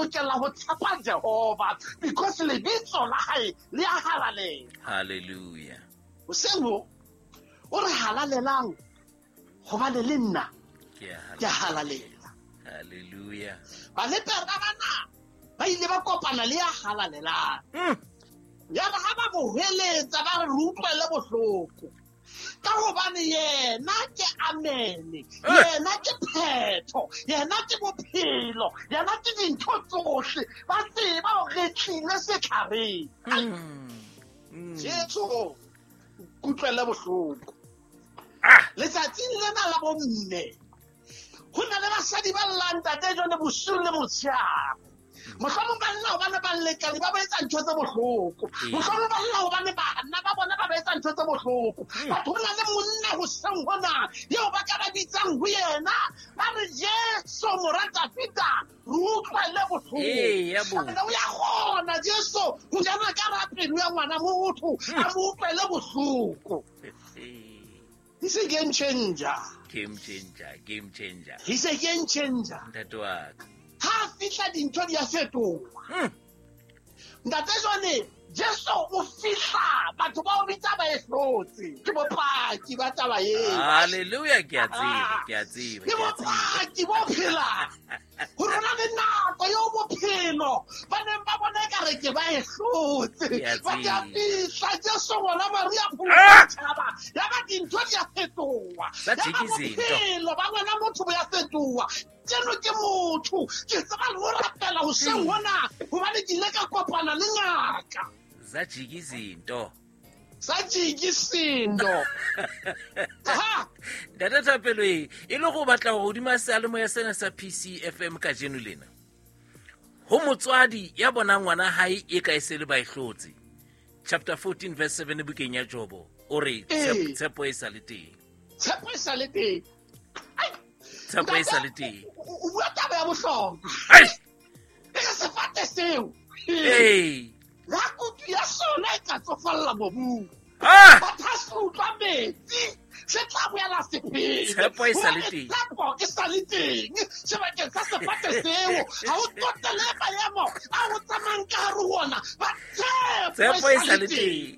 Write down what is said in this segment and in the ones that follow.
lokela ho tshepa Jehova because lebitso la hae le a halalela. Hallelujah. Hoseng o re halalelang hobane le nna ke halalela. Hallelujah. Ba lepera bana ba ile ba kopana le a halalelang. Ya ba ha ba mo hweletsa ba re utlwele bohloko. Ka hobane yena ke amene, yena ke phetho, yena ke bophelo, yena ke dintho tsohle, ba tseba hore tlile setjhabeng. Jesu kutlwele bohloko. Letsatsing lena la bomme ho na le basadi ba llang ntate jone bosiu le motshehare. Mohlomong ba lla hobane ba lekane ba etsa ntho tse bohloko. Mohlomong ba lla hobane bana ba bona ba etsa ntho tse bohloko. Batho na le monna hoseng hona eo ba ka ba bitsang ho yena ba re Jesu morata feta re utlwele bohloko. O ya kgona Jesu ho jana ka rapelo ya ngwana motho a mo utlwele bohloko. He's a game changer. Game changer. He's a game changer. Ntatwaka. Ha fihla dintho di a fetoha. Ntate jwane Jesu o fihla batho ba o bitsa ba ehlotse ke bopaki ba taba ena. Hallelujah, ke a tseba. Ke bopaki bo phela ho rona le nako yo bophelo ba neng ba bona ekare ke ba ehlotse ba ya fihla Jesu ngwana Maria phutshaba ya ba dintho di a fetoha ya ba bophelo ba ngwana motho bo ya fetoha. Jeno ke motho ke tsaba le ho rapela ho seng hona hobane ke ile ka kopana le ngaka Sajiki izinto. Ha Data Thapelwe e le go batla go dima sealemo ya sena sa PCFM ka jeno lena. Ho motswadi ya bona ngwana hae e ka esele ba ihlotse. Chapter 14 verse 7 bukeng ya Jobo o re tshepo e sale teng. Tshepo e sale teng. Tshepo e sale teng. O bua taba ya bohlokwa. E ka se fate seo. La kutu ya sona e ka tsofalla mobung. Batha se utlwa metsi se tla boela sephele. Tshepo e sale teng. Tshepo e sale teng. Sebakeng sa sefate seo ha o totele maemo a o tsamayang ka hare ho ona. Tshepo e sale teng.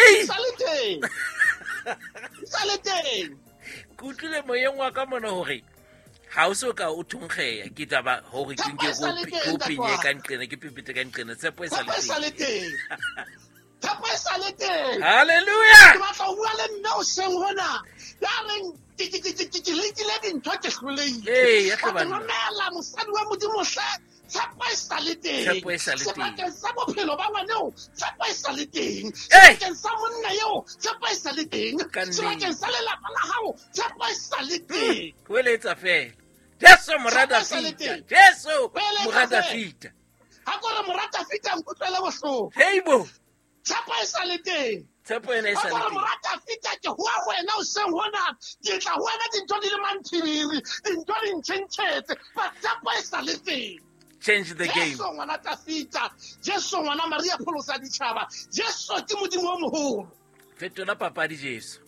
Sale teng. Kutlile moyeng wa ka mona hore ha o so ka o thongkgeya ke taba hore ke nke go pinye ka nqena ke pipete ka nqena tshepo e sale teng. Tshepo e sale teng. Hallelujah. Ke batla ho bua le nna o seng hona ya reng ke lekile dintho ke hlolehile. Ya tlabana. Mamela mosadi wa modimo hle tshepo e sale teng. Tshepo e sale teng. Sebakeng sa bophelo ba ngwaneo tshepo e sale teng. Sebakeng sa monna eo tshepo e sale teng. Sebakeng sa lelapa la hao tshepo e sale teng. Ho eletsa fela Jesu morata fita. Jesu morata fita. Ha gore morata fita nkutlwele bohloko. Heibo. Tshepo e sale teng. Tshepo ena e sale teng. Ha gore morata fita ke hua wena o seng hona ke tla ho wena dintho di le manthibiri dintho di ntjhentjhetse but tshepo e sale teng. Change the game. Jesu ngwana Tafita, Jesu ngwana Maria pholosa ditjhaba, Jesu ke modimo o moholo. Fetola papadi Jesu.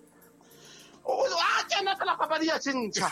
O a kena fela papadi ya tjentjha.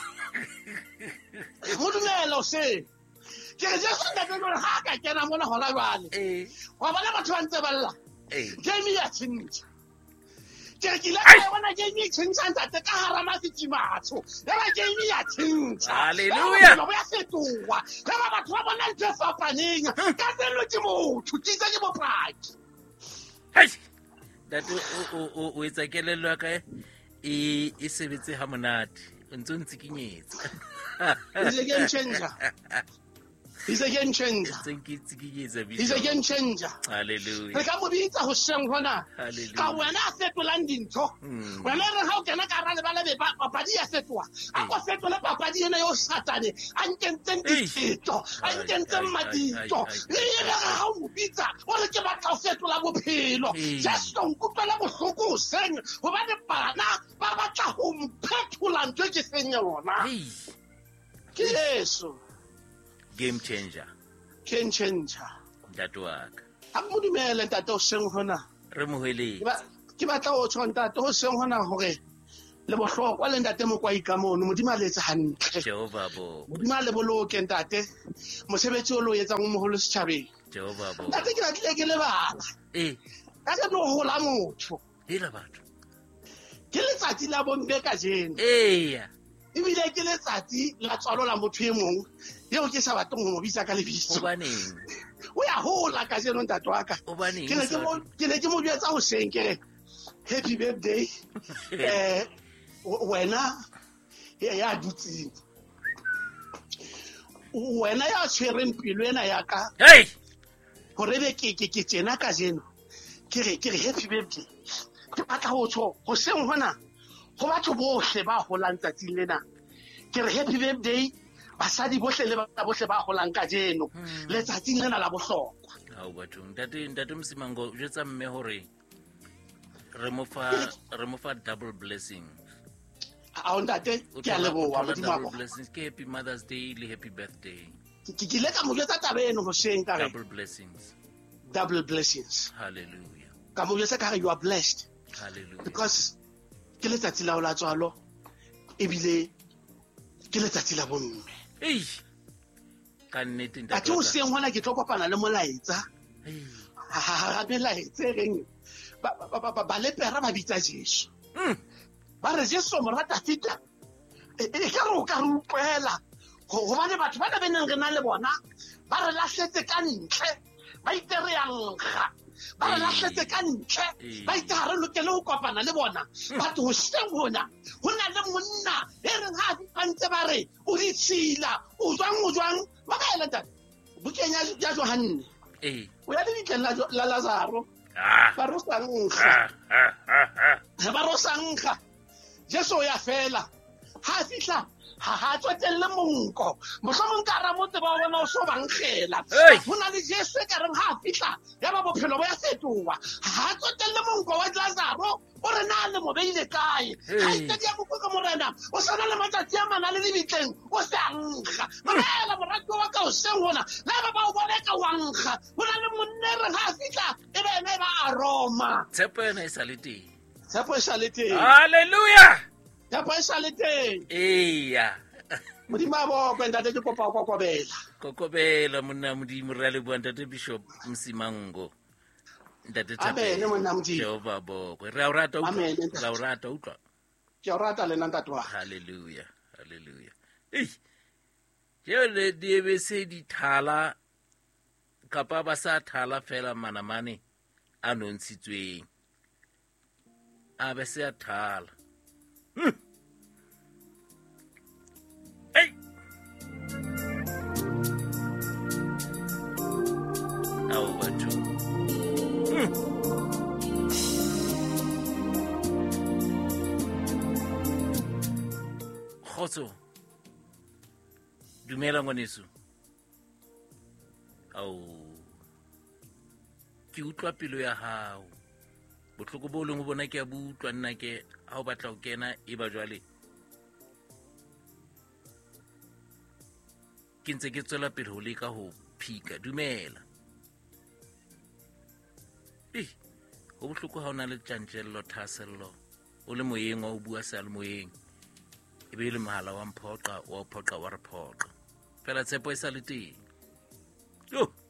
Mo dumela o se. Ke re Jesu nna ke gore ha ka kena mona hona jwale. Wa bona batho ba ntse balla. Game ya tjentjha. Ke ke la bona game ya tjentjha ntate ka hara mafitimatso. Ya ba game ya tjentjha. Hallelujah. Ba ya fetoha. Ka ba batho ba bona ntse fapaneng. Ka selo ke motho, tsa ke bopaki. Hai. Date o etsa kelello ya ka e sebetse ha monate. O ntse ntse kinyetsa. He's a game changer. He's a game changer. He's a game changer. Hallelujah. Re ka mo bitsa ho seng hona. Ka wena a fetolang dintho. Wena re ha o kena ka rale ba le papadi ya fetoha. A go fetola papadi ena yo satane. A nkentseng ditshito, a nkentseng madito. Le ere ha o mo bitsa o re ke batla ho fetola bophelo. Just nkutlwela bohloko ho seng hobane bana ba batla ho mphethola ntho ke seng yona. Ke Yesu. Game changer. Game changer. Ntate wa ka. Ha mo dumele ntate o seng hona. Re mo hweletse. Ke batla o tshwana ntate o seng hona hore le bohlokwa le ntate Mokwai ka mono modimo a letse hantle Jehova bo modimo a le boloke ntate mosebetsi o lo etsang o moholo setjhabeng Jehova bo ntate ke batlile ke lebala ka ke no hola motho hela batho ke letsatsi la bomme ka jeno ebile ke letsatsi la tswalo la motho e mong yeo ke sa batleng ho mo bitsa ka lebitso obaneng o ya hola ka jeno ntate wa ka obaneng ke ne ke mo jwetsa hoseng ke re happy birthday wena ya dutseng wena ya tshwereng pelo ena ya ka hore be ke tsena ka jeno ke re happy birthday ke batla ho tsho ho seng hona go batho bohle ba holang tsatsing lena ke re happy birthday basadi bohle le bana bohle ba holang ka jeno letsatsing lena la bohlokwa ha o batho ntate Mosimango jetsa mme hore re mo fa double blessing a ntate ke a leboha modimo wa blessings ke happy Mother's Day le happy birthday ke ile ka mo jwetsa tabeno ho seng ka re double blessings hallelujah ka mo jwetsa ka re you are blessed hallelujah because ke letsatsi la o la tswalo ebile ke letsatsi la bomme ka nnete a ke o seng hona ke tlo kopana le molaetsa ha be laetse reng ba lepera ba bitsa Jesu ba re Jesu mo rata fita e ka re o ka rupela gobane batho ba be neng re na le bona ba re lahletse ka ntle ba itereanga ba re lahletse ka ntle ba itare lokele ho kopana le bona batho ho seng hona ho na le monna e reng ha bantse ba re o di tshila o jwang ba ka ela bukenya ya Johanne o ya ditlela la Lazaro ba rosankga Jesu ya fela ha fihla ha tswetelle monko mohlomong ka ra motse ba bona o so bankgela hona le Jesu ka reng ha fihla ya ba bophelo bo ya fetoha ha tswetelle monko wa Lazaro o re na le mo beile kae ha itse ya mo ka morena o sana le matsatsi a mana le dibitleng o sa nkga mamela morato wa ka o seng hona la ba o bona ka wangga hona le monne re ha fihla e be ene ba aroma tshepo ena e sa le teng hallelujah tshepo e sa le teng modimo bo kwenda te kopa kokobela monna modimo re le bua ntate Bishop Mosimango ntate amen monna modimo Jehova bo re a o rata utlwa ke a rata le ntate wa hallelujah je le diebe se di thala kapa ba sa thala fela manamane a nontshitsweng a be se a thala ao batho Khotso dumela ngwaneso ao ke utlwa pelo ya hao botlhoko bo leng ho bona ke a butlwa nna ke ha o batla ho kena e ba jwale ke ntse ke tswela pele ho leka ho phika dumela ho bohloko ha o na le tjantjello thasello o le moyeng wa o bua sa le moyeng e be le mahala wa mphoqa wa re phoqa fela tshepo e sa le teng